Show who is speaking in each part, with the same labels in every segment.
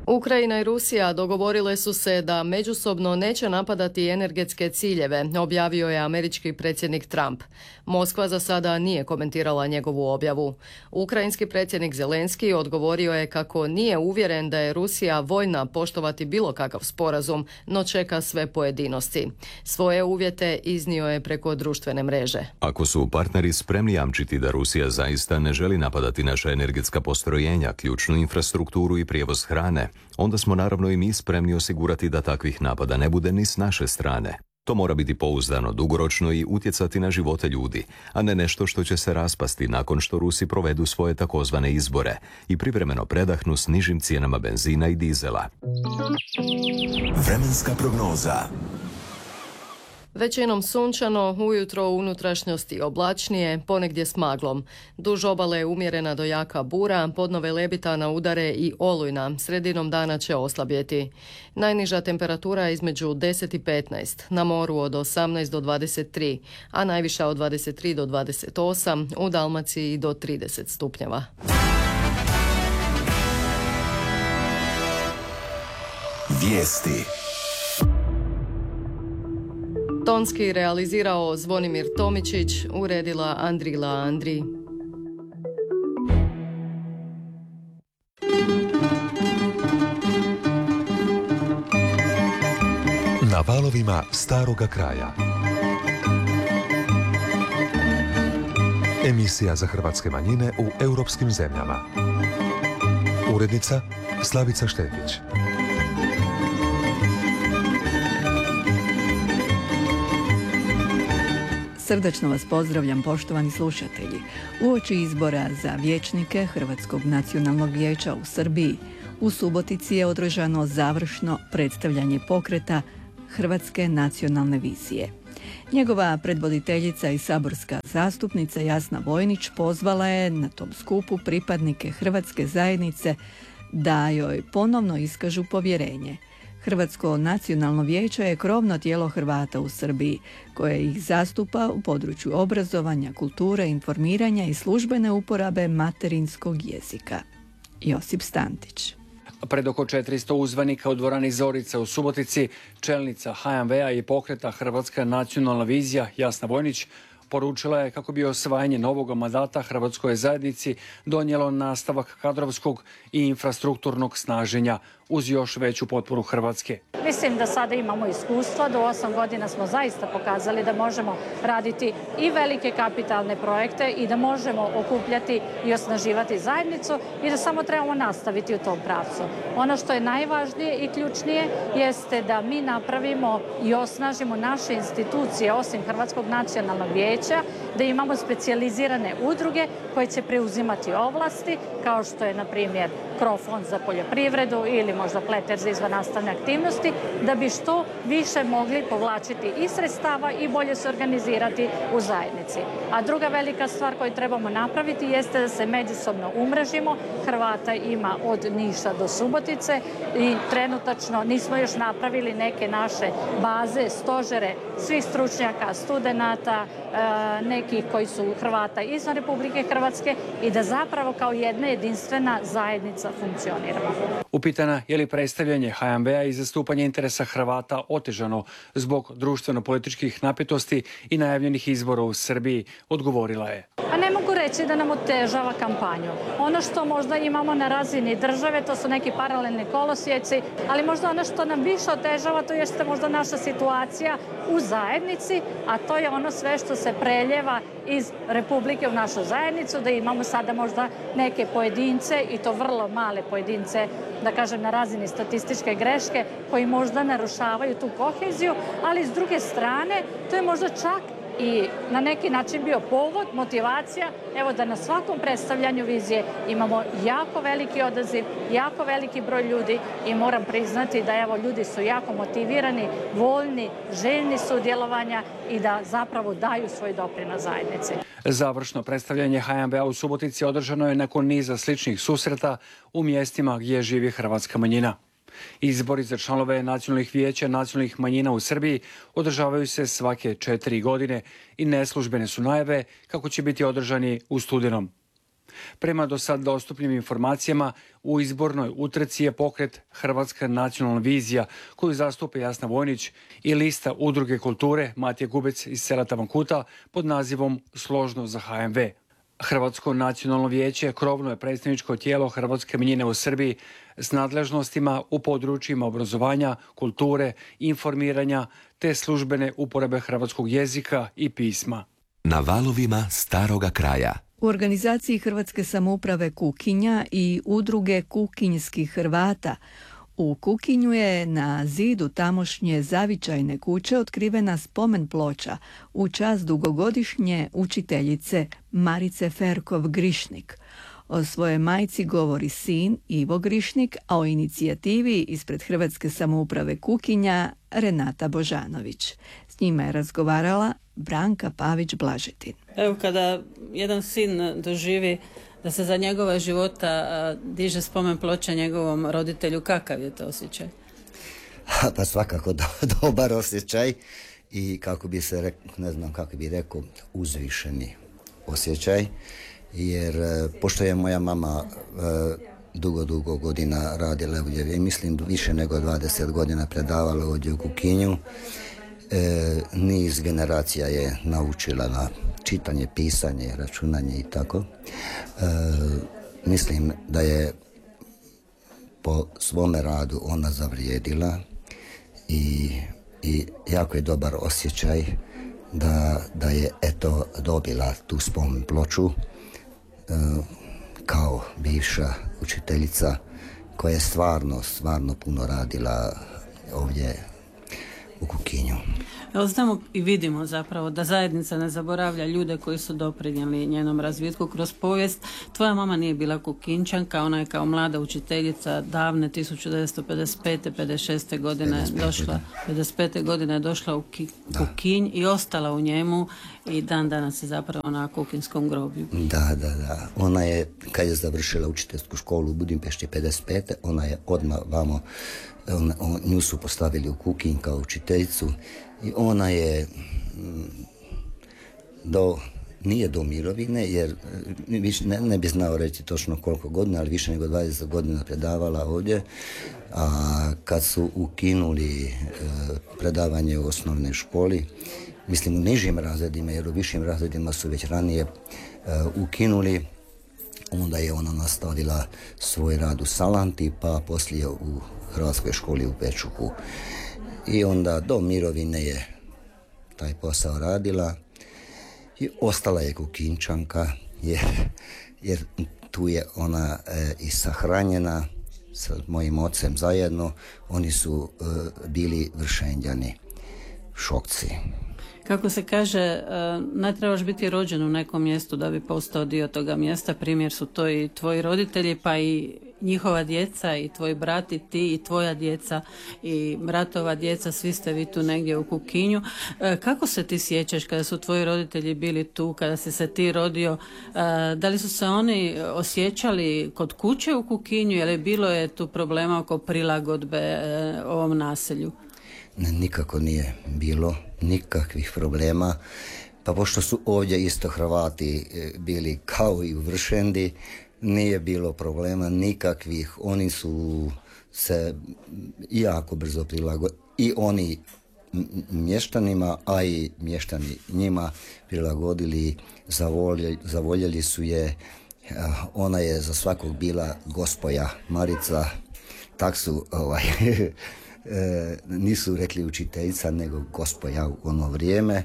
Speaker 1: Ukrajina i Rusija dogovorile su se da međusobno neće napadati energetske ciljeve, objavio je američki predsjednik Trump. Moskva za sada nije komentirala njegovu objavu. Ukrajinski predsjednik Zelenski odgovorio je kako nije uvjeren da je Rusija voljna poštovati bilo kakav sporazum, no čeka sve pojedinosti. Svoje uvjete iznio je preko društvene mreže.
Speaker 2: Ako su partneri spremni jamčiti da Rusija zaista ne želi napadati naša energetska postrojenja, ključnu infrastrukturu i prijevoz hrane, onda smo naravno i mi spremni osigurati da takvih napada ne bude ni s naše strane. To mora biti pouzdano dugoročno i utjecati na živote ljudi, a ne nešto što će se raspasti nakon što Rusi provedu svoje takozvane izbore i privremeno predahnu s nižim cijenama benzina i dizela.
Speaker 3: Vremenska prognoza.
Speaker 1: Većinom sunčano, ujutro u unutrašnjosti oblačnije, ponegdje s maglom. Duž obale umjerena do jaka bura, podnove lebitana udare i olujna, sredinom dana će oslabjeti. Najniža temperatura između 10 i 15, na moru od 18 do 23, a najviša od 23 do 28, u Dalmaciji do 30 stupnjeva.
Speaker 3: Vijesti.
Speaker 1: Tonski realizirao Zvonimir Tomičić, uredila Andrila Andri.
Speaker 3: Na valovima staroga kraja. Emisija za hrvatske manjine u europskim zemljama. Urednica Slavica Štetić.
Speaker 4: Srdačno vas pozdravljam, poštovani slušatelji. Uoči izbora za vijećnike Hrvatskog nacionalnog vijeća u Srbiji, u Subotici je održano završno predstavljanje pokreta Hrvatske nacionalne vizije. Njegova predvoditeljica i saborska zastupnica Jasna Vojnić pozvala je na tom skupu pripadnike Hrvatske zajednice da joj ponovno iskažu povjerenje. Hrvatsko nacionalno vijeće je krovno tijelo Hrvata u Srbiji, koje ih zastupa u području obrazovanja, kulture, informiranja i službene uporabe materinskog jezika. Josip Stantić.
Speaker 5: Pred oko 400 uzvanika u dvorani Zorica u Subotici, čelnica HNV-a i pokreta Hrvatska nacionalna vizija Jasna Vojnić poručila je kako bi osvajanje novog mandata Hrvatskoj zajednici donijelo nastavak kadrovskog i infrastrukturnog snaženja uz još veću potporu Hrvatske.
Speaker 6: Mislim da sada imamo iskustva, do 8 godina smo zaista pokazali da možemo raditi i velike kapitalne projekte i da možemo okupljati i osnaživati zajednicu i da samo trebamo nastaviti u tom pravcu. Ono što je najvažnije i ključnije jeste da mi napravimo i osnažimo naše institucije osim Hrvatskog nacionalnog vijeća, da imamo specijalizirane udruge koje će preuzimati ovlasti, kao što je, na primjer, Fond za poljoprivredu ili možda Pleter za izvannastavne aktivnosti, da bi što više mogli povlačiti i sredstava i bolje se organizirati u zajednici. A druga velika stvar koju trebamo napraviti jeste da se međusobno umrežimo. Hrvata ima od Niša do Subotice i trenutačno nismo još napravili neke naše baze, stožere svih stručnjaka, studenata, nekih koji su Hrvata izvan Republike Hrvatske i da zapravo kao jedna jedinstvena zajednica funkcioniramo.
Speaker 5: Upitana je li predstavljanje HNB-a i zastupanje interesa Hrvata otežano zbog društveno-političkih napetosti i najavljenih izbora u Srbiji, odgovorila je.
Speaker 6: Pa ne mogu reći da nam otežava kampanju. Ono što možda imamo na razini države, to su neki paralelni kolosijeci, ali možda ono što nam više otežava, to jeste možda naša situacija u zajednici, a to je ono sve što se preljeva iz Republike u našu zajednicu, da imamo sada možda neke pojedince, i to vrlo male pojedince, da kažem na razini statističke greške, koji možda narušavaju tu koheziju, ali s druge strane to je možda čak i na neki način bio povod, motivacija, evo da na svakom predstavljanju vizije imamo jako veliki odaziv, jako veliki broj ljudi i moram priznati da evo ljudi su jako motivirani, voljni, željni sudjelovanja i da zapravo daju svoj doprinos zajednici.
Speaker 5: Završno predstavljanje HNB-a u Subotici održano je nakon niza sličnih susreta u mjestima gdje živi hrvatska manjina. Izbori za članove nacionalnih vijeća nacionalnih manjina u Srbiji održavaju se svake 4 godine i neslužbene su najave kako će biti održani u studenom. Prema do sad dostupnim informacijama, u izbornoj utrci je pokret Hrvatska nacionalna vizija, koju zastupa Jasna Vojnić, i lista Udruge kulture Matija Gubec iz sela Tavankuta pod nazivom Složno za HMV. Hrvatsko nacionalno vijeće krovno je predstavničko tijelo hrvatske manjine u Srbiji s nadležnostima u područjima obrazovanja, kulture, informiranja te službene uporabe hrvatskog jezika i pisma.
Speaker 7: Na valovima staroga kraja.
Speaker 4: U organizaciji Hrvatske samouprave Kukinja i udruge Kukinjskih Hrvata u Kukinju je na zidu tamošnje zavičajne kuće otkrivena spomen ploča u čast dugogodišnje učiteljice Marice Ferkov Grišnik. O svojoj majci govori sin Ivo Grišnik, a o inicijativi ispred Hrvatske samouprave Kukinja Renata Božanović. S njima je razgovarala Branka Pavić-Blažetin.
Speaker 8: Evo, kada jedan sin doživi da se za njegova života diže spomen ploča njegovom roditelju, kakav je to osjećaj?
Speaker 9: Pa svakako dobar osjećaj i kako bi rekao, uzvišeni osjećaj, jer pošto je moja mama dugo godina radila ovdje, mislim više nego 20 godina predavala ovdje u Kukinju, niz generacija je naučila na čitanje, pisanje, računanje i tako. Mislim da je po svome radu ona zavrijedila i jako je dobar osjećaj da je dobila tu spomen ploču kao bivša učiteljica koja je stvarno puno radila ovdje u Kukinju.
Speaker 8: Evo, znamo i vidimo zapravo da zajednica ne zaboravlja ljude koji su doprinijeli njenom razvitku kroz povijest. Tvoja mama nije bila Kukinčanka, ona je kao mlada učiteljica davne 1955. godine došla, 55. godine došla u Kukinj i ostala u njemu i dan danas je zapravo na kukinskom groblju.
Speaker 9: Da. Ona je, kad je završila učiteljsku školu u Budimpešti 55. ona je odmah vamo, nju su postavili u Kukinj kao učiteljicu i ona je nije do mirovine, jer ne bi znao reći točno koliko godina, ali više nego 20 godina predavala ovdje, a kad su ukinuli predavanje u osnovnoj školi, mislim u nižim razredima, jer u višim razredima su već ranije ukinuli, onda je ona nastavila svoj rad u Salanti, pa poslije u Hrvatskoj školi u Pečuhu. I onda do mirovine je taj posao radila i ostala je Kukinčanka, jer tu je ona i sahranjena sa mojim ocem zajedno. Oni su bili Vršenjani, Šokci.
Speaker 8: Kako se kaže, ne trebaš biti rođen u nekom mjestu da bi postao dio toga mjesta. Primjer su to i tvoji roditelji, pa i njihova djeca i tvoj brat i ti i tvoja djeca i bratova djeca, svi ste vi tu negdje u Kukinju. Kako se ti sjećaš kada su tvoji roditelji bili tu, kada si se ti rodio? Da li su se oni osjećali kod kuće u Kukinju ili bilo je tu problema oko prilagodbe ovom naselju?
Speaker 9: Nikako nije bilo nikakvih problema, pa pošto su ovdje isto Hrvati bili kao i u Vršendi, nije bilo problema nikakvih. Oni su se jako brzo prilagodili i oni mještanima, a i mještani njima prilagodili, zavoljeli su je. Ona je za svakog bila gospoja Marica, tak su nisu rekli učiteljica, nego gospoja u ono vrijeme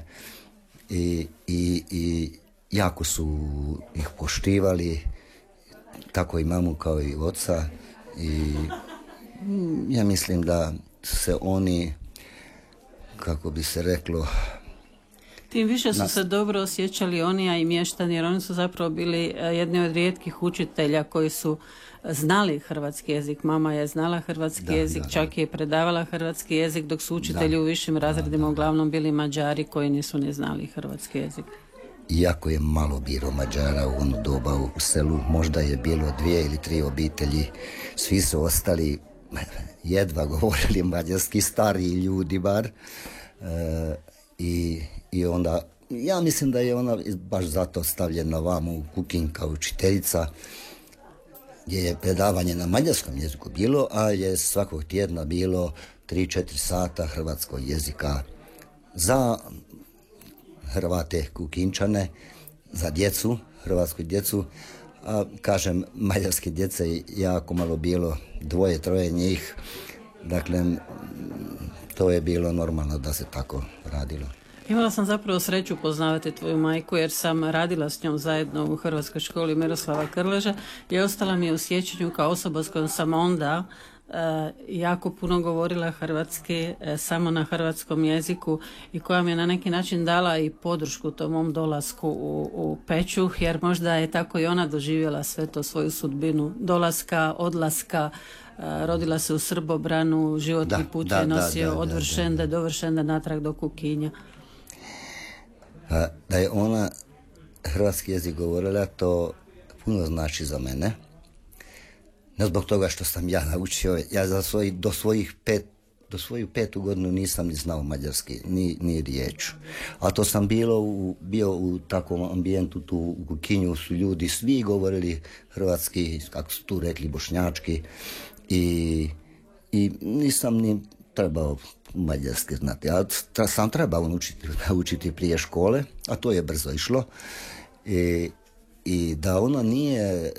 Speaker 9: i jako su ih poštivali, tako i mamu kao i oca, i ja mislim da se oni, kako bi se reklo,
Speaker 8: tim više su se dobro osjećali oni, a i mještani, jer oni su zapravo bili jedni od rijetkih učitelja koji su znali hrvatski jezik. Mama je znala hrvatski jezik, čak je predavala hrvatski jezik, dok su učitelji u višim razredima uglavnom bili Mađari koji nisu ni znali hrvatski jezik.
Speaker 9: Iako je malo bilo Mađara u ono doba u selu, možda je bilo 2 ili 3 obitelji, svi su ostali jedva govorili mađarski, stariji ljudi bar, i onda Ja mislim da je ona baš zato stavljena vamo u Kukinj kao učiteljica, gdje je predavanje na mađarskom jeziku bilo, a je svakog tjedna bilo 3-4 sata hrvatskog jezika za Hrvate Kukinčane, za djecu, hrvatsku djecu. A kažem, mađarske djece je jako malo bilo, 2-3 njih, dakle to je bilo normalno da se tako radilo.
Speaker 8: Imala sam zapravo sreću poznavati tvoju majku jer sam radila s njom zajedno u Hrvatskoj školi Miroslava Krleža i ostala mi je u sjećanju kao osoba s kojom sam onda jako puno govorila hrvatski, samo na hrvatskom jeziku i koja mi je na neki način dala i podršku tom mom dolasku u Pećuh, jer možda je tako i ona doživjela sve to, svoju sudbinu dolaska, odlaska. Rodila se u Srbobranu, životni put je nosio od Vršende do Vršende natrag do Kukinja.
Speaker 9: Da je ona hrvatski jezik govorila, to puno znači za mene. Ne zbog toga što sam ja naučio, ja do svoju 5. godinu nisam ni znao mađarski, ni riječ. A to sam bio u takvom ambijentu tu u Kukinju, su ljudi svi govorili hrvatski, kako su tu rekli, bošnjački, i nisam ni trebao mađarski znati. Ja sam trebao učiti prije škole, a to je brzo išlo. I da ona nije,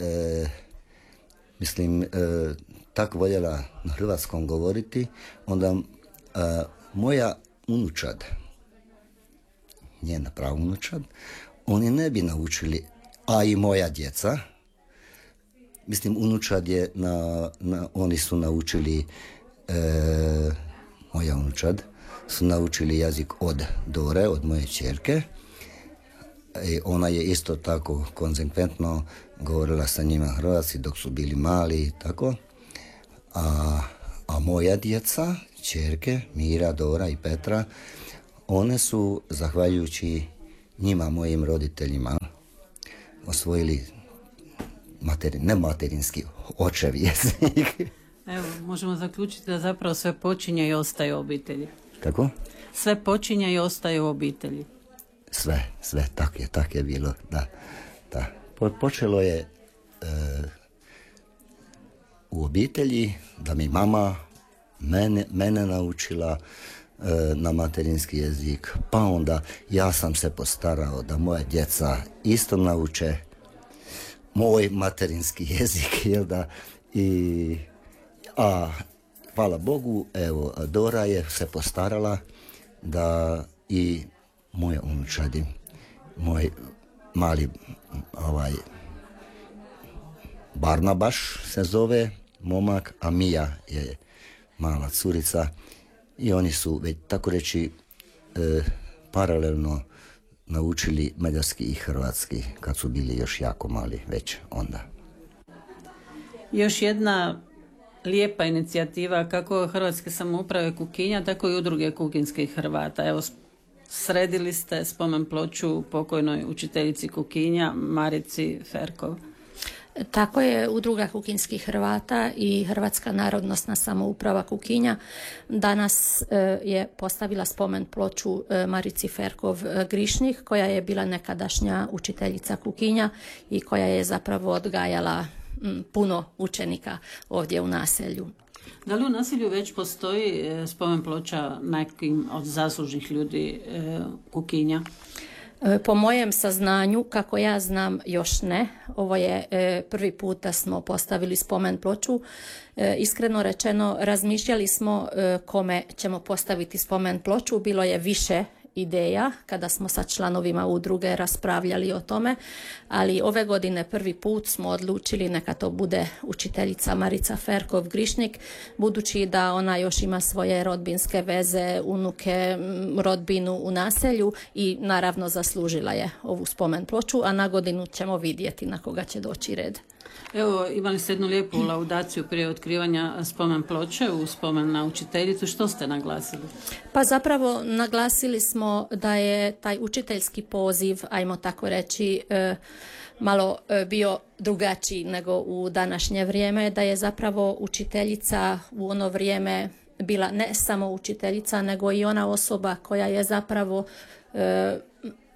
Speaker 9: tako voljela na hrvatskom govoriti, onda moja unučad, njena pravunučad, oni ne bi naučili, a i moja djeca, unučad je, oni su naučili, moja unučad, su naučili jezik od Dore, od moje ćerke. I ona je isto tako konsekventno govorila sa njima hrvatski dok su bili mali i tako. A moja djeca, ćerke, Mira, Dora i Petra, one su, zahvaljujući njima, mojim roditeljima, osvojili ne materinski, očev jezik.
Speaker 8: Evo, možemo zaključiti da zapravo sve počinje i ostaje u obitelji.
Speaker 9: Kako?
Speaker 8: Sve počinje i ostaje u obitelji.
Speaker 9: Sve, tak je bilo, da. Počelo je u obitelji, da mi mama mene naučila na materinski jezik, pa onda ja sam se postarao da moja djeca isto nauče moj materinski jezik, jel da, a hvala Bogu, evo, Dora je se postarala da i moje unučadi, moj mali Barnabaš se zove momak, a Mija je mala curica i oni su već tako reći paralelno naučili mađarski i hrvatski kad su bili još jako mali već onda.
Speaker 8: Još jedna lijepa inicijativa kako Hrvatske samouprave Kukinja, tako i udruge kukinskih Hrvata. Evo, sredili ste spomen ploču pokojnoj učiteljici Kukinja, Marici Ferkov.
Speaker 10: Tako je, udruga kukinskih Hrvata i Hrvatska narodnosna samouprava Kukinja danas je postavila spomen ploču Marici Ferkov Grišnih, koja je bila nekadašnja učiteljica Kukinja i koja je zapravo odgajala puno učenika ovdje u naselju.
Speaker 8: Da li u naselju već postoji spomen ploča nekim od zaslužnih ljudi Kukinja?
Speaker 10: Po mojem saznanju, kako ja znam, još ne. Ovo je prvi put da smo postavili spomen ploču. Iskreno rečeno, razmišljali smo kome ćemo postaviti spomen ploču. Bilo je više ideja kada smo sa članovima udruge raspravljali o tome, ali ove godine prvi put smo odlučili neka to bude učiteljica Marica Ferkov Grišnik, budući da ona još ima svoje rodbinske veze, unuke, rodbinu u naselju i naravno zaslužila je ovu spomen ploču, a na godinu ćemo vidjeti na koga će doći red.
Speaker 8: Evo, imali ste jednu lijepu laudaciju prije otkrivanja spomen ploče u spomen na učiteljicu. Što ste naglasili?
Speaker 10: Pa zapravo naglasili smo da je taj učiteljski poziv, ajmo tako reći, malo bio drugačiji nego u današnje vrijeme, da je zapravo učiteljica u ono vrijeme bila ne samo učiteljica, nego i ona osoba koja je zapravo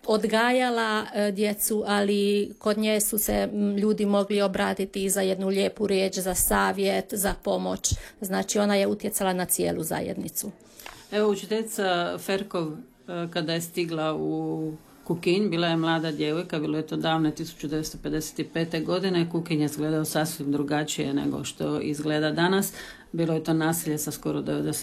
Speaker 10: odgajala djecu, ali kod nje su se ljudi mogli obratiti za jednu lijepu riječ, za savjet, za pomoć. Znači ona je utjecala na cijelu zajednicu.
Speaker 8: Evo, učiteljica Ferkov kada je stigla u Kukinj, bila je mlada djevojka, bilo je to davne 1955. godine. Kukinj je izgledao sasvim drugačije nego što izgleda danas. Bilo je to naselje sa skoro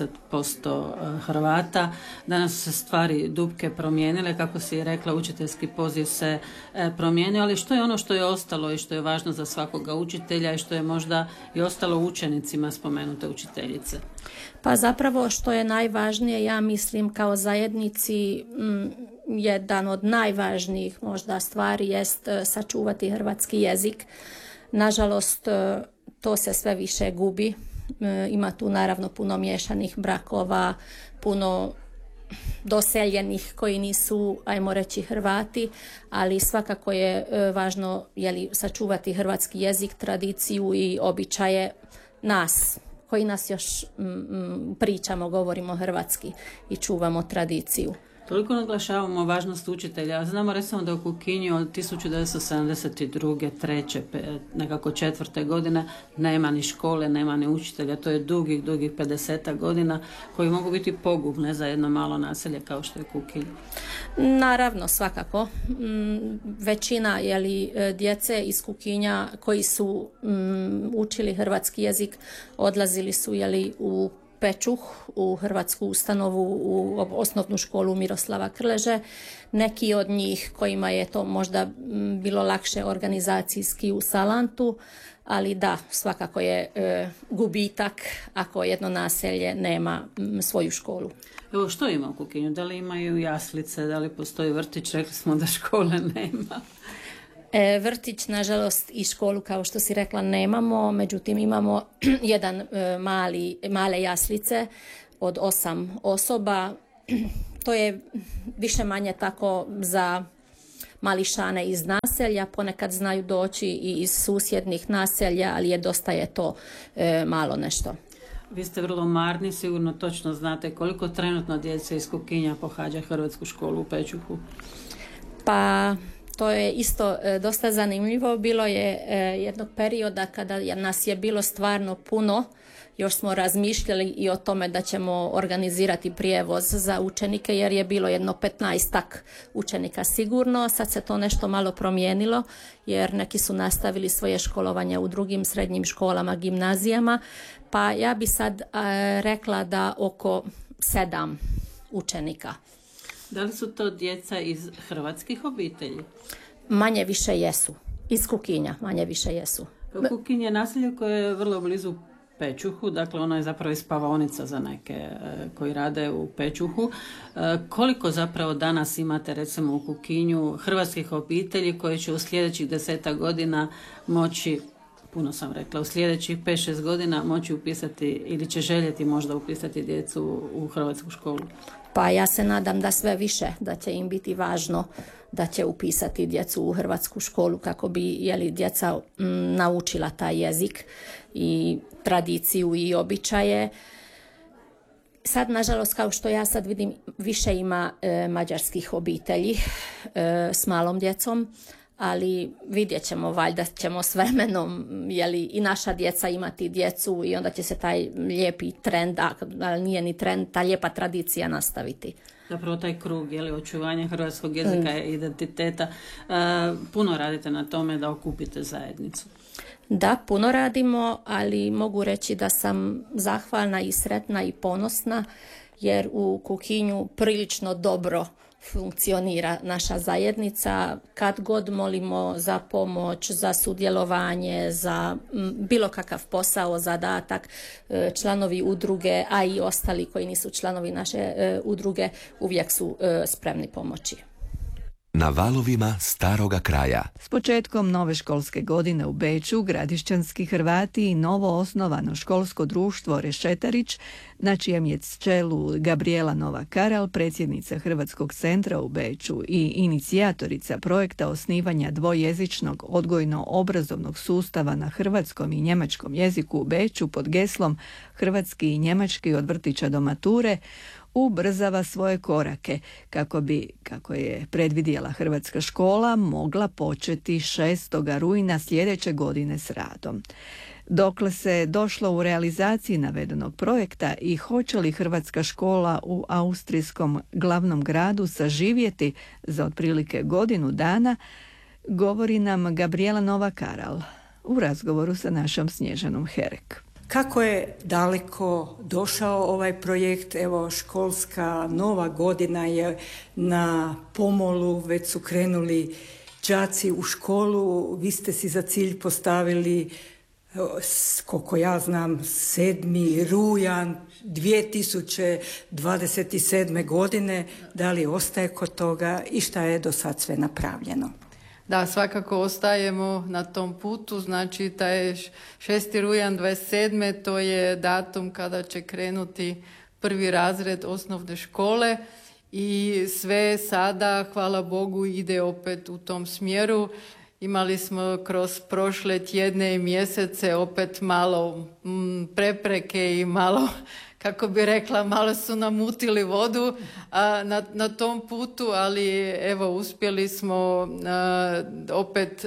Speaker 8: 90% Hrvata. Danas su se stvari dubke promijenile, kako si je rekla, učiteljski poziv se promijenio, ali što je ono što je ostalo i što je važno za svakoga učitelja i što je možda i ostalo učenicima spomenute učiteljice?
Speaker 10: Pa zapravo što je najvažnije, ja mislim kao zajednici, jedan od najvažnijih možda stvari jest sačuvati hrvatski jezik. Nažalost, to se sve više gubi. Ima tu naravno puno miješanih brakova, puno doseljenih koji nisu, ajmo reći, Hrvati, ali svakako je važno sačuvati hrvatski jezik, tradiciju i običaje nas, koji nas još pričamo, govorimo hrvatski i čuvamo tradiciju.
Speaker 8: Toliko naglašavamo važnost učitelja. Znamo recimo da u Kukinju od 1972. 3. nekako 4. godine nema ni škole, nema ni učitelja. To je dugih 50 godina koji mogu biti pogubne za jedno malo naselje kao što je Kukinj.
Speaker 10: Naravno, svakako. Većina djece iz Kukinja koji su učili hrvatski jezik odlazili su u Pečuh, u hrvatsku ustanovu, u osnovnu školu Miroslava Krleže. Neki od njih kojima je to možda bilo lakše organizacijski u Salantu, ali da, svakako je gubitak ako jedno naselje nema svoju školu.
Speaker 8: Evo, što ima u Kukinju? Da li imaju jaslice, da li postoji vrtić? Rekli smo da škole nema.
Speaker 10: Vrtić, nažalost, i školu, kao što si rekla, nemamo, međutim imamo male jaslice od 8 osoba. To je više manje tako za mališane iz naselja, ponekad znaju doći i iz susjednih naselja, ali dosta je to malo nešto.
Speaker 8: Vi ste vrlo marni, sigurno točno znate koliko trenutno djece iz Kukinja pohađa hrvatsku školu u Pečuhu.
Speaker 10: Pa to je isto dosta zanimljivo. Bilo je jednog perioda kada nas je bilo stvarno puno. Još smo razmišljali i o tome da ćemo organizirati prijevoz za učenike, jer je bilo jedno 15-ak učenika sigurno. Sad se to nešto malo promijenilo, jer neki su nastavili svoje školovanje u drugim srednjim školama, gimnazijama. Pa ja bi sad rekla da oko 7 učenika.
Speaker 8: Da li su to djeca iz hrvatskih obitelji?
Speaker 10: Manje više jesu. Iz Kukinja manje više jesu.
Speaker 8: Kukinj je naselje koje je vrlo blizu Pečuhu, dakle ono je zapravo i spavaonica za neke koji rade u Pečuhu. Koliko zapravo danas imate recimo u Kukinju hrvatskih obitelji koje će u sljedećih 10 godina moći, puno sam rekla, u sljedećih 5-6 godina moći upisati ili će željeti možda upisati djecu u hrvatsku školu?
Speaker 10: Pa ja se nadam da sve više, da će im biti važno da će upisati djecu u hrvatsku školu kako bi djeca naučila taj jezik i tradiciju i običaje. Sad, nažalost, kao što ja sad vidim, više ima mađarskih obitelji s malom djecom, ali vidjet ćemo, valjda ćemo s vremenom i naša djeca imati djecu i onda će se taj lijepi trend, ali nije ni trend, ta lijepa tradicija nastaviti.
Speaker 8: Zapravo taj krug, očuvanje hrvatskog jezika i identiteta. Puno radite na tome da okupite zajednicu.
Speaker 10: Da, puno radimo, ali mogu reći da sam zahvalna i sretna i ponosna, jer u Kukinju prilično dobro funkcionira naša zajednica. Kad god molimo za pomoć, za sudjelovanje, za bilo kakav posao, zadatak, članovi udruge, a i ostali koji nisu članovi naše udruge, uvijek su spremni pomoći.
Speaker 7: Na valovima staroga kraja.
Speaker 4: S početkom nove školske godine u Beču gradišćanski Hrvati i novo osnovano školsko društvo Rešetarić, na čijem je čelu Gabriela Nova-Karal, predsjednica Hrvatskog centra u Beču i inicijatorica projekta osnivanja dvojezičnog odgojno-obrazovnog sustava na hrvatskom i njemačkom jeziku u Beču pod geslom Hrvatski i njemački od vrtića do mature, ubrzava svoje korake kako bi, kako je predvidjela Hrvatska škola, mogla početi 6. rujna sljedeće godine s radom. Dokle se došlo u realizaciji navedenog projekta i hoće li Hrvatska škola u austrijskom glavnom gradu saživjeti za otprilike godinu dana, govori nam Gabriela Nova-Karal u razgovoru sa našom Snježanom Herek.
Speaker 11: Kako je daleko došao ovaj projekt? Evo, školska nova godina je na pomolu, već su krenuli đaci u školu. Vi ste si za cilj postavili, koliko ja znam, 7. rujan 2027. godine. Da li ostaje kod toga i šta je do sad sve napravljeno?
Speaker 8: Da, svakako ostajemo na tom putu, znači taj 6. rujan 27. to je datum kada će krenuti prvi razred osnovne škole i sve sada, hvala Bogu, ide opet u tom smjeru. Imali smo kroz prošle tjedne i mjesece opet malo prepreke i malo, kako bi rekla, malo su namutili vodu na tom putu, ali evo uspjeli smo opet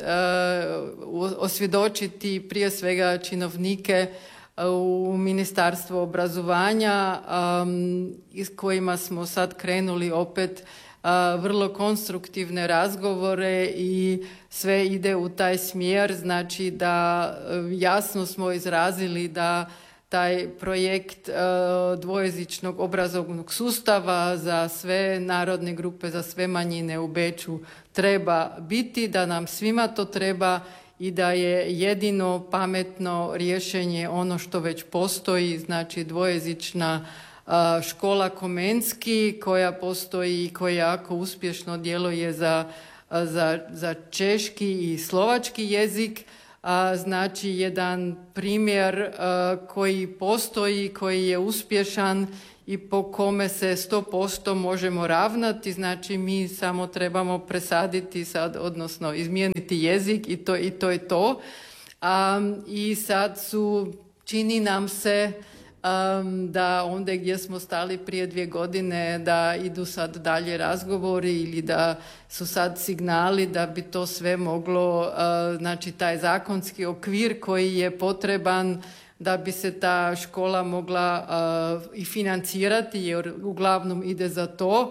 Speaker 8: osvjedočiti prije svega činovnike u Ministarstvu obrazovanja s kojima smo sad krenuli opet vrlo konstruktivne razgovore i sve ide u taj smjer, znači da jasno smo izrazili da taj projekt dvojezičnog obrazovnog sustava za sve narodne grupe, za sve manjine u Beču treba biti, da nam svima to treba i da je jedino pametno rješenje ono što već postoji, znači dvojezična škola Komenski koja postoji i koja jako uspješno djeluje za češki i slovački jezik. Znači jedan primjer koji postoji, koji je uspješan i po kome se 100% možemo ravnati, znači mi samo trebamo presaditi sad, odnosno izmijeniti jezik i to je to. I sad čini nam se da ondje gdje smo stali prije 2 godine da idu sad dalje razgovori ili da su sad signali da bi to sve moglo, znači taj zakonski okvir koji je potreban da bi se ta škola mogla i financirati, jer uglavnom ide za to,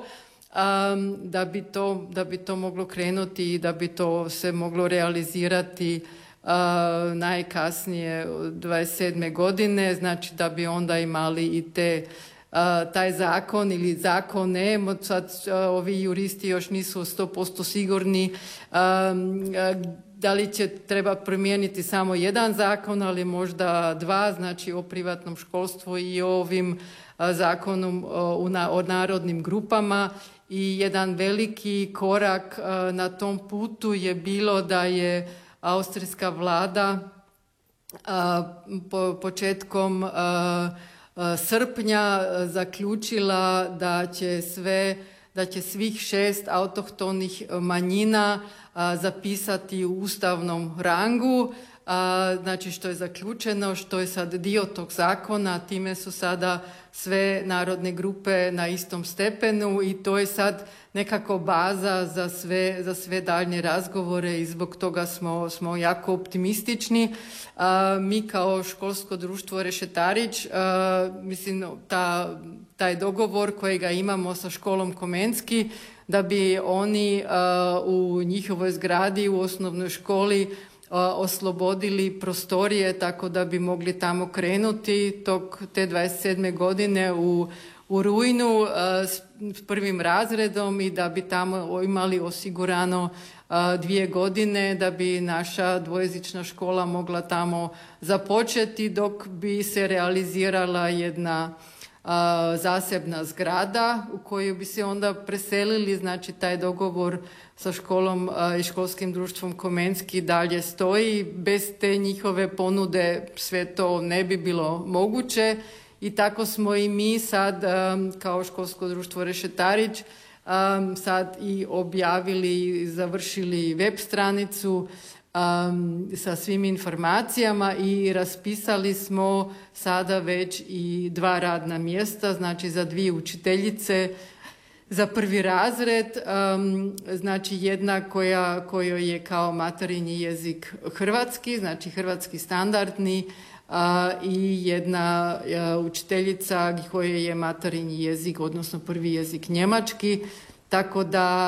Speaker 8: da bi to moglo krenuti i da bi to se moglo realizirati najkasnije 27. godine, znači da bi onda imali i taj zakon ili zakone, sad ovi juristi još nisu 100% sigurni da li treba promijeniti samo jedan zakon, ali možda 2, znači o privatnom školstvu i o ovim zakonom o narodnim grupama. I jedan veliki korak na tom putu je bilo da je austrijska vlada početkom srpnja zaključila da će svih 6 autohtonih manjina zapisati u ustavnom rangu, znači što je zaključeno, što je sad dio tog zakona, time su sada sve narodne grupe na istom stepenu i to je sad nekako baza za sve daljnje razgovore i zbog toga smo jako optimistični. Mi kao školsko društvo Rešetarić, mislim taj dogovor kojega imamo sa školom Komenski, da bi oni u njihovoj zgradi u osnovnoj školi oslobodili prostorije tako da bi mogli tamo krenuti te 27. godine u rujnu s prvim razredom i da bi tamo imali osigurano 2 godine da bi naša dvojezična škola mogla tamo započeti dok bi se realizirala jedna zasebna zgrada u koju bi se onda preselili, znači taj dogovor sa školom i školskim društvom Komenski dalje stoji. Bez te njihove ponude sve to ne bi bilo moguće i tako smo i mi sad kao školsko društvo Rešetarić sad i objavili i završili web stranicu
Speaker 12: sa svim informacijama i raspisali smo sada već i 2 radna mjesta, znači za 2 učiteljice za 1. razred, znači jedna kojoj je kao materinji jezik hrvatski, znači hrvatski standardni, i jedna učiteljica kojoj je materinji jezik, odnosno 1. jezik njemački, tako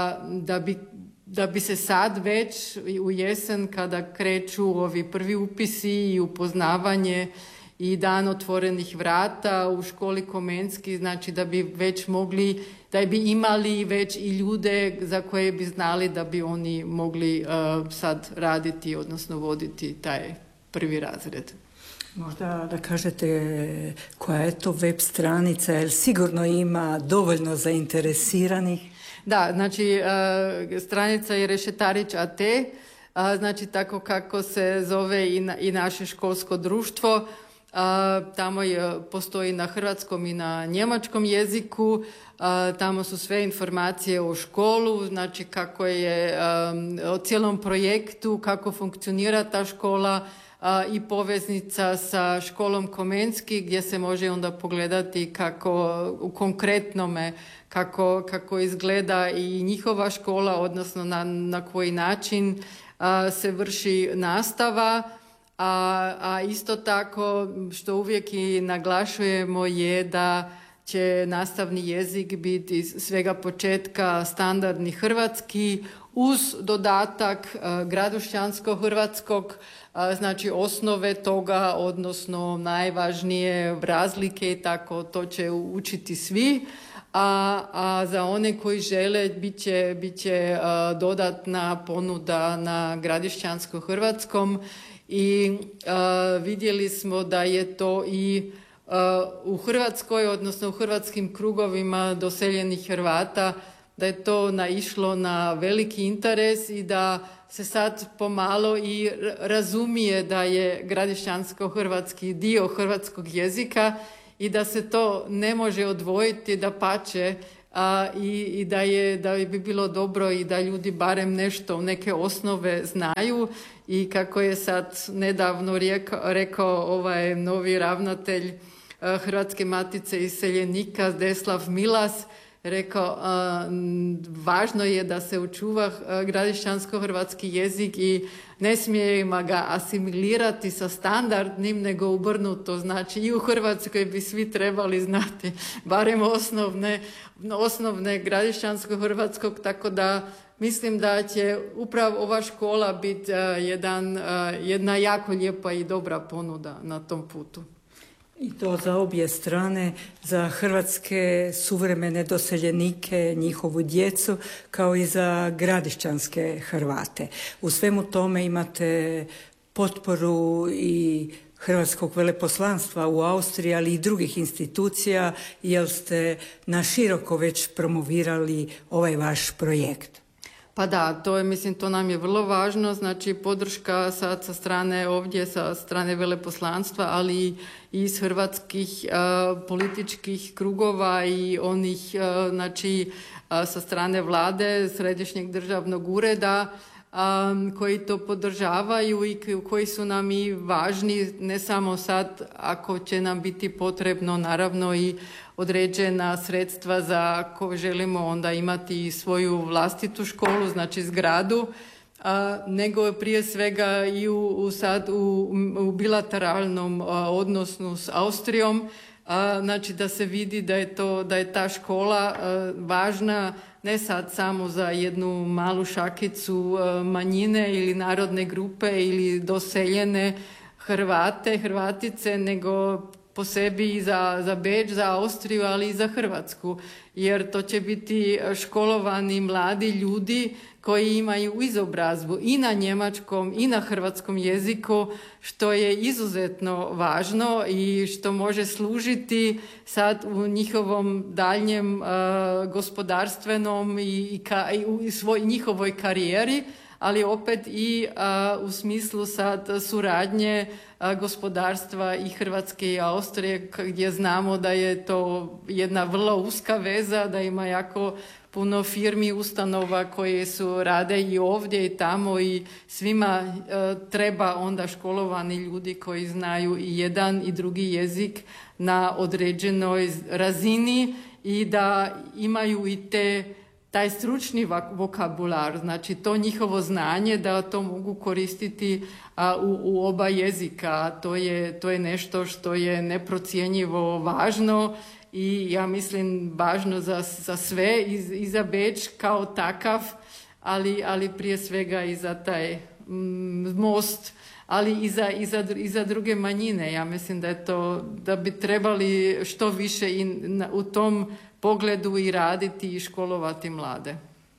Speaker 12: da bi se sad već u jesen kada kreću ovi prvi upisi i upoznavanje i dan otvorenih vrata u školi Komenski, znači da bi već mogli, da bi imali već i ljude za koje bi znali da bi oni mogli sad raditi, odnosno voditi taj 1. razred.
Speaker 11: Možda da kažete koja je to web stranica, jer sigurno ima dovoljno zainteresiranih.
Speaker 12: Da, znači stranica je Rešetarić.at, znači tako kako se zove i naše školsko društvo. Tamo postoji na hrvatskom i na njemačkom jeziku, tamo su sve informacije o školu, znači kako je o cijelom projektu, kako funkcionira ta škola i poveznica sa školom Komenski gdje se može onda pogledati kako u konkretnome kako izgleda i njihova škola, odnosno na koji način se vrši nastava. A isto tako što uvijek i naglašujemo je da će nastavni jezik biti svega početka standardni hrvatski uz dodatak gradušćansko-hrvatskog, znači osnove toga, odnosno najvažnije razlike i tako, to će učiti svi. A za one koji žele bit će dodatna ponuda na gradišćansko-hrvatskom i vidjeli smo da je to i u Hrvatskoj, odnosno u hrvatskim krugovima doseljenih Hrvata, da je to naišlo na veliki interes i da se sad pomalo i razumije da je gradišćansko-hrvatski dio hrvatskog jezika i da se to ne može odvojiti, dapače, i da bi bilo dobro i da ljudi barem nešto, neke osnove znaju. I kako je sad nedavno rekao ovaj novi ravnatelj Hrvatske matice iseljenika Zdeslav Milas, rekao važno je da se učuva gradišćansko-hrvatski jezik i ne smijemo ga asimilirati sa standardnim, nego obrnuto. Znači i u Hrvatskoj bi svi trebali znati barem osnovne gradišćansko-hrvatskog, tako da mislim da će upravo ova škola biti jedna jako lijepa i dobra ponuda na tom putu.
Speaker 11: I to za obje strane, za hrvatske suvremene doseljenike, njihovu djecu, kao i za gradišćanske Hrvate. U svemu tome imate potporu i Hrvatskog veleposlanstva u Austriji, ali i drugih institucija, jer ste na široko već promovirali ovaj vaš projekt.
Speaker 12: Pa da, to nam je vrlo važno, znači podrška sad sa strane ovdje, sa strane veleposlanstva, ali i iz hrvatskih političkih krugova i onih, znači sa strane vlade, Središnjeg državnog ureda, koji to podržavaju i koji su nam i važni, ne samo sad ako će nam biti potrebno naravno i određena sredstva za ako želimo onda imati svoju vlastitu školu, znači zgradu, nego prije svega i u bilateralnom odnosu s Austrijom, znači da se vidi da je ta škola važna ne sad samo za jednu malu šakicu manjine ili narodne grupe ili doseljene Hrvate, Hrvatice, nego po sebi i za Beč, za Austriju, ali i za Hrvatsku. Jer to će biti školovani mladi ljudi koji imaju izobrazbu i na njemačkom i na hrvatskom jeziku, što je izuzetno važno i što može služiti sad u njihovom daljnjem gospodarstvenom i njihovoj karijeri, ali opet i u smislu sad suradnje gospodarstva i Hrvatske i Austrije, gdje znamo da je to jedna vrlo uska veza, da ima jako puno firmi, ustanova koje su rade i ovdje i tamo i svima treba onda školovani ljudi koji znaju i jedan i drugi jezik na određenoj razini i da imaju i taj stručni vokabular, znači to njihovo znanje da to mogu koristiti u oba jezika. To je nešto što je neprocjenjivo važno i ja mislim važno za sve i za Beč kao takav, ali prije svega i za taj most, ali i za druge manjine. Ja mislim da bi trebali što više u tom pogledu i raditi i školovati mlade.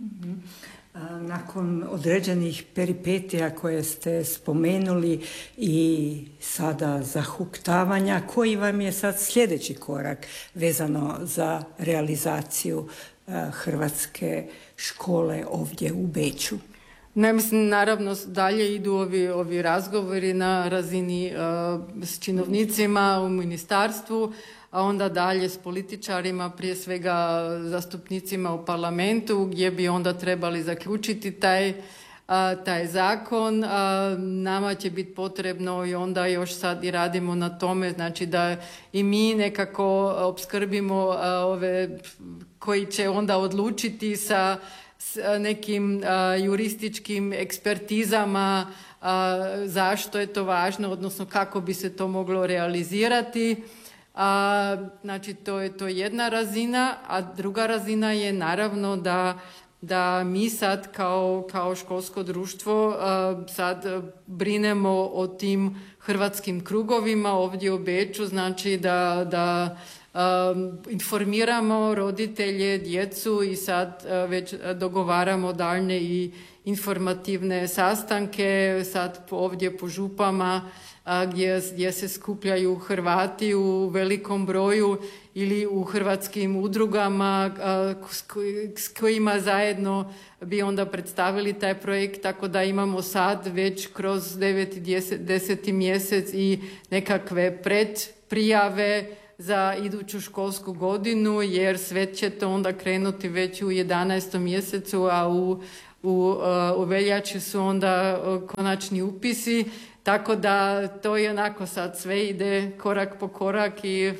Speaker 11: Nakon određenih peripetija koje ste spomenuli i sada zahuktavanja, koji vam je sad sljedeći korak vezano za realizaciju hrvatske škole ovdje u Beču?
Speaker 12: Ne, mislim, naravno dalje idu ovi razgovori na razini s činovnicima u ministarstvu, a onda dalje s političarima, prije svega zastupnicima u parlamentu, gdje bi onda trebali zaključiti taj zakon. Nama će biti potrebno i onda još sad i radimo na tome, znači da i mi nekako opskrbimo ove koji će onda odlučiti sa nekim jurističkim ekspertizama zašto je to važno, odnosno kako bi se to moglo realizirati. Znači to je jedna razina, a druga razina je naravno da mi sad kao školsko društvo sad brinemo o tim hrvatskim krugovima ovdje u Beču, znači da informiramo roditelje, djecu i sad već dogovaramo daljne i informativne sastanke sad ovdje po župama gdje se skupljaju Hrvati u velikom broju ili u hrvatskim udrugama s kojima zajedno bi onda predstavili taj projekt, tako da imamo sad već kroz 9. i 10. mjesec i nekakve predprijave za iduću školsku godinu, jer sve će to onda krenuti već u 11. mjesecu, a u veljači su onda konačni upisi, tako da to je onako sad sve ide korak po korak i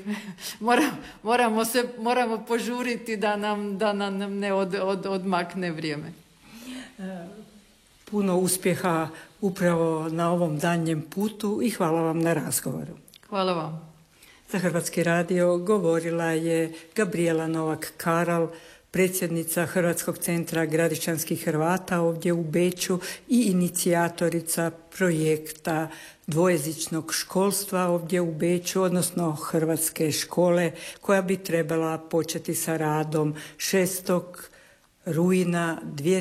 Speaker 12: moramo požuriti da nam ne odmakne vrijeme.
Speaker 11: Puno uspjeha upravo na ovom daljnjem putu i hvala vam na razgovoru.
Speaker 12: Hvala vam.
Speaker 11: Za Hrvatski radio govorila je Gabriela Novak-Karal, predsjednica Hrvatskog centra Gradišćanskih Hrvata ovdje u Beču i inicijatorica projekta dvojezičnog školstva ovdje u Beču, odnosno hrvatske škole koja bi trebala početi sa radom 6. rujna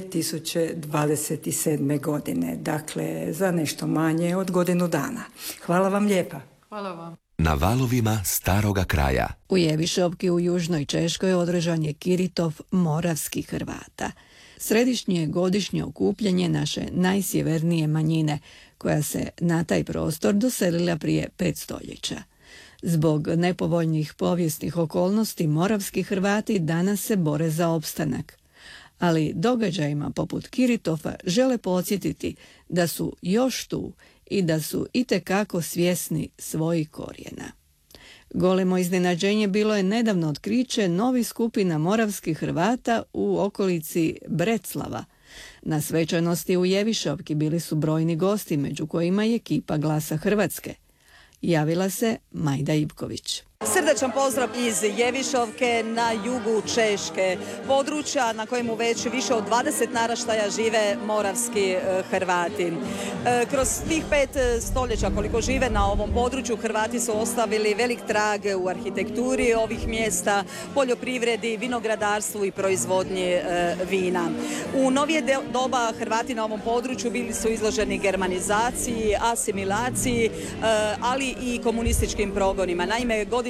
Speaker 11: 2027. godine. Dakle, za nešto manje od godinu dana. Hvala vam lijepa.
Speaker 12: Hvala vam.
Speaker 7: Na valovima staroga kraja.
Speaker 4: U Jevišovki u Južnoj Češkoj održan je Kiritov moravskih Hrvata. Središnje godišnje okupljanje naše najsjevernije manjine, koja se na taj prostor doselila prije 5 stoljeća. Zbog nepovoljnih povijesnih okolnosti moravski Hrvati danas se bore za opstanak. Ali događajima poput Kiritofa žele podsjetiti da su još tu i da su itekako svjesni svojih korijena. Golemo iznenađenje bilo je nedavno otkriće novih skupina moravskih Hrvata u okolici Breclava. Na svečanosti u Jevišovki bili su brojni gosti, među kojima je ekipa Glasa Hrvatske. Javila se Majda Ivković.
Speaker 13: Srdačan pozdrav iz Jevišovke na jugu Češke, područja na kojemu već više od 20 naraštaja žive moravski Hrvati. Kroz tih 5 stoljeća koliko žive na ovom području, Hrvati su ostavili velik trag u arhitekturi ovih mjesta, poljoprivredi, vinogradarstvu i proizvodnji vina. U novije doba Hrvati na ovom području bili su izloženi germanizaciji, asimilaciji, ali i komunističkim progonima. Naime, godine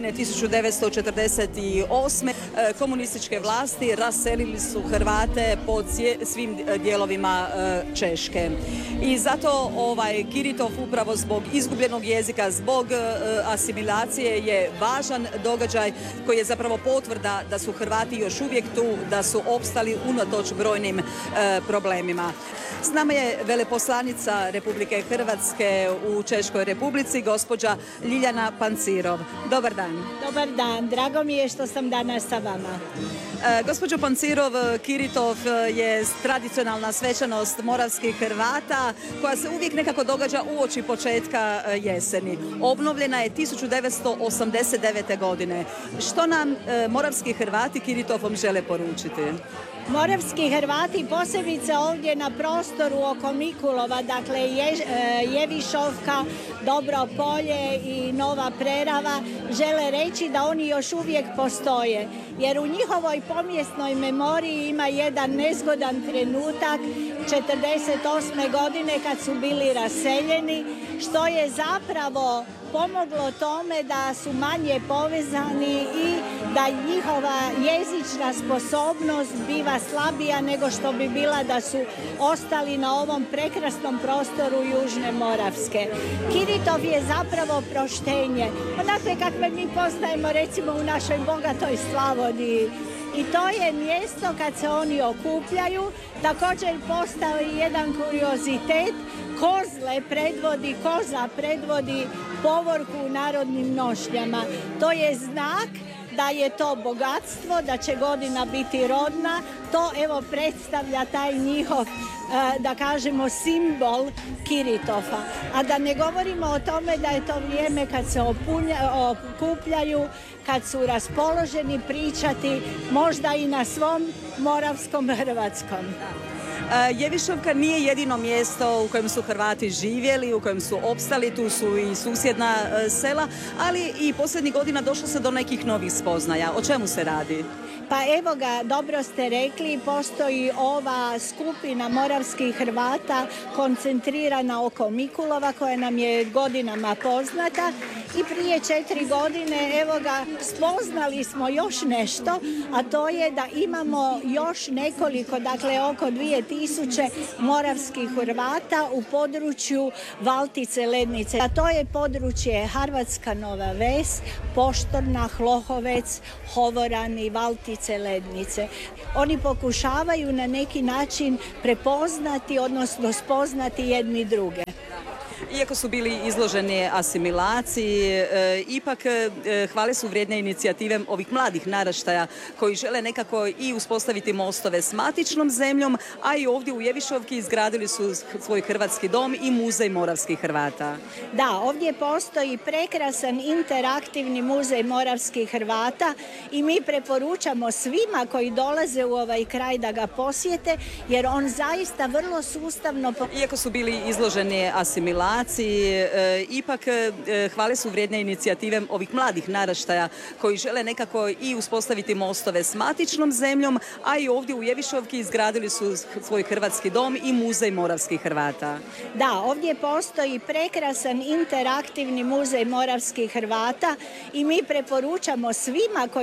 Speaker 13: godine 1948. Komunističke vlasti raselili su Hrvate po svim dijelovima Češke. I zato Kiritov upravo zbog izgubljenog jezika, zbog asimilacije je važan događaj koji je zapravo potvrda da su Hrvati još uvijek tu, da su opstali unatoč brojnim problemima. S nama je veleposlanica Republike Hrvatske u Češkoj Republici, gospođa Ljiljana Pancirov. Dobar dan.
Speaker 14: Dobar dan, drago mi je što sam danas sa vama.
Speaker 13: Gospođo Pancirov, Kiritov je tradicionalna svečanost moravskih Hrvata koja se uvijek nekako događa uoči početka jeseni. Obnovljena je 1989. godine. Što nam moravski Hrvati Kiritovom žele poručiti?
Speaker 14: Moravski Hrvati, posebice ovdje na prostoru oko Mikulova, dakle Jevišovka, Dobro polje i Nova Prerava, žele reći da oni još uvijek postoje. Jer u njihovoj povijesnoj memoriji ima jedan nezgodan trenutak 48. godine kad su bili raseljeni, što je zapravo pomoglo tome da su manje povezani i da njihova jezična sposobnost biva slabija nego što bi bila da su ostali na ovom prekrasnom prostoru Južne Moravske. Kiritov je zapravo proštenje. Onakve kakve mi poznajemo recimo u našoj bogatoj Slavoniji. I to je mjesto kad se oni okupljaju. Također postoji jedan kuriozitet. Koza predvodi povorku u narodnim nošnjama. To je znak da je to bogatstvo, da će godina biti rodna. To evo predstavlja taj njihov, da kažemo, simbol Kiritova. A da ne govorimo o tome da je to vrijeme kad se okupljaju, kad su raspoloženi pričati možda i na svom moravskom hrvatskom.
Speaker 13: Jevišovka nije jedino mjesto u kojem su Hrvati živjeli, u kojem su opstali, tu su i susjedna sela, ali i posljednjih godina došlo se do nekih novih spoznaja. O čemu se radi?
Speaker 14: Pa evo ga, dobro ste rekli, postoji ova skupina moravskih Hrvata koncentrirana oko Mikulova koja nam je godinama poznata i prije 4 godine evo ga spoznali smo još nešto, a to je da imamo još nekoliko, dakle oko 2000 moravskih Hrvata u području Valtice Lednice. A to je područje Hrvatska Nova Ves, Poštorna, Hlohovec, Hovorani, Valtice Lednice. Oni pokušavaju na neki način prepoznati, odnosno spoznati jedni druge.
Speaker 13: Iako su bili izloženi asimilaciji, ipak hvale su vrijedne inicijative ovih mladih naraštaja koji žele nekako i uspostaviti mostove s matičnom zemljom, a i ovdje u Jevišovki izgradili su svoj hrvatski dom i muzej moravskih Hrvata.
Speaker 14: Da, ovdje postoji prekrasan interaktivni muzej moravskih Hrvata i mi preporučamo svima koji dolaze u ovaj kraj da ga posjete, jer on zaista vrlo sustavno...
Speaker 13: Iako su bili izloženi asimilaciji, ipak hvale su vrijedne inicijative ovih mladih naraštaja koji žele nekako i uspostaviti mostove s matičnom zemljom, a i ovdje u Jevišovki izgradili su svoj hrvatski dom i muzej moravskih Hrvata.
Speaker 14: Da, ovdje postoji prekrasan interaktivni muzej moravskih Hrvata i mi preporučamo svima koji